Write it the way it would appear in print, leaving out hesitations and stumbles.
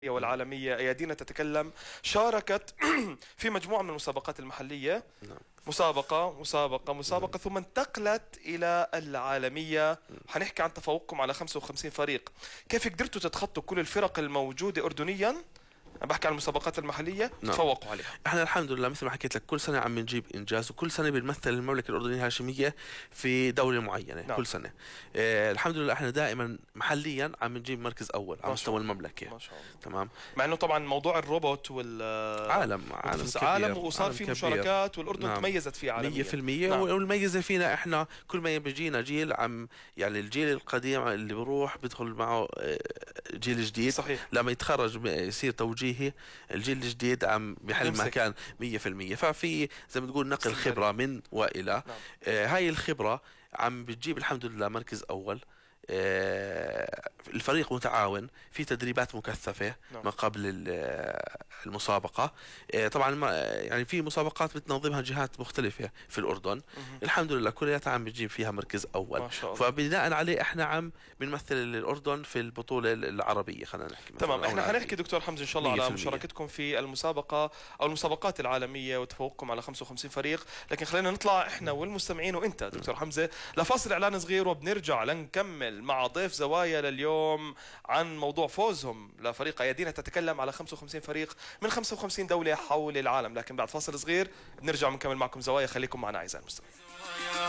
والعالمية أيادينا تتكلم شاركت في مجموعة من المسابقات المحلية. نعم. مسابقة ثم انتقلت إلى العالمية. حنحكي عن تفوقكم على 55 فريق. كيف قدرتوا تتخطوا كل الفرق الموجودة أردنيا؟ أنا بحكي عن المسابقات المحلية. نعم. تفوقوا عليها. احنا الحمد لله مثل ما حكيت لك كل سنة عم نجيب إنجاز، وكل سنة بنمثل المملكة الأردنية الهاشمية في دولة معينة. نعم. كل سنة الحمد لله احنا دائما محليا عم نجيب مركز أول على مستوى المملكة. ما شاء الله. تمام. مع انه طبعا موضوع الروبوت عالم كبير، عالم وصار في مشاركات والأردن نعم. تميزت فيه عالميا 100%. نعم. والميزة فينا احنا كل ما بيجينا جيل عم يعني الجيل القديم اللي بيروح بيدخل معه جيل جديد. صحيح. لما يتخرج يصير توجيهي، الجيل الجديد عم بحل مكان 100%. ففي زي ما تقول نقل خبرة من وإلى. نعم. هاي الخبرة عم بتجيب الحمد لله مركز أول. الفريق متعاون في تدريبات مكثفة. نعم. ما قبل المسابقة. طبعا يعني في مسابقات بتنظمها جهات مختلفة في الأردن. الحمد لله كلياتها عم بتجيب فيها مركز أول. ما شاء الله. فبناء عليه احنا عم بنمثل الأردن في البطولة العربية. خلينا نحكي تمام. احنا حنحكي دكتور حمزة ان شاء الله على 100%. مشاركتكم في المسابقة او المسابقات العالمية وتفوقكم على 55 فريق، لكن خلينا نطلع احنا والمستمعين وانت دكتور حمزة لفاصل اعلان صغير، وبنرجع لنكمل مع ضيف زوايا لليوم عن موضوع فوزهم لفريق ايادينا تتكلم على 55 فريق من 55 دولة حول العالم. لكن بعد فاصل صغير بنرجع بنكمل معكم زوايا. خليكم معنا اعزائي المستمعين.